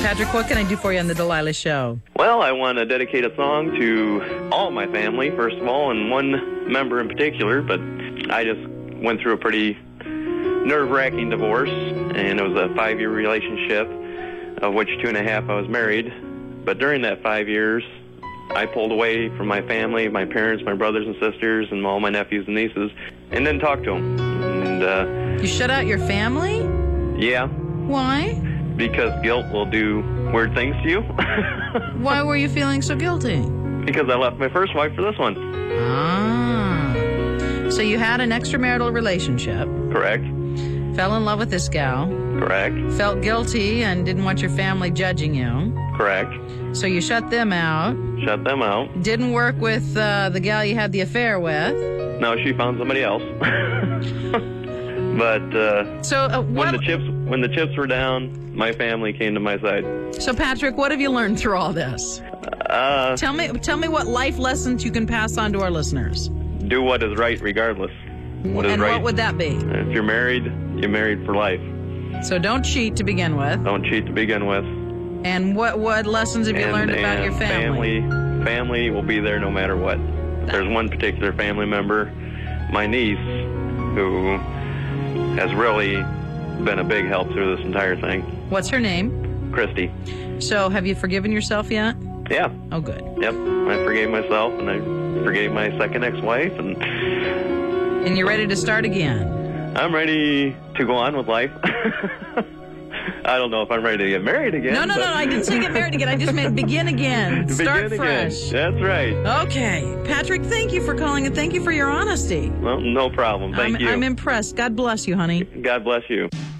Patrick, what can I do for you on the Delilah Show? Well, I want to dedicate a song to all my family, first of all, and one member in particular, but I just went through a pretty nerve-wracking divorce, and it was a 5-year relationship, of which 2.5 I was married. But during that 5 years, I pulled away from my family, my parents, my brothers and sisters, and all my nephews and nieces, and didn't talk to them. And You shut out your family? yeah, Why? because guilt will do weird things to you. Why were you feeling so guilty? Because I left my first wife for this one. Ah. So you had an extramarital relationship, Correct. fell in love with this gal, Correct. felt guilty and didn't want your family judging you. Correct. So you shut them out. Shut them out. Didn't work with the gal you had the affair with. No, she found somebody else. But So when the chips were down, my family came to my side. So Patrick, what have you learned through all this? Tell me what life lessons you can pass on to our listeners. Do what is right regardless. What is And right. what would that be? If you're married for life. So don't cheat to begin with. Don't cheat to begin with. And what lessons have you learned about your family? Family will be there no matter what. There's one particular family member, my niece, who has really been a big help through this entire thing. What's her name? Christy. So have you forgiven yourself yet? Yeah. Oh, good. Yep. I forgave myself, and I forgave my second ex-wife, and And you're ready to start again? I'm ready to go on with life. I don't know if I'm ready to get married again. No, I didn't say get married again. I just meant begin again. Start Begin fresh. Again. That's right. Okay. Patrick, thank you for calling and thank you for your honesty. Well, no problem. Thank you. I'm impressed. God bless you, honey. God bless you.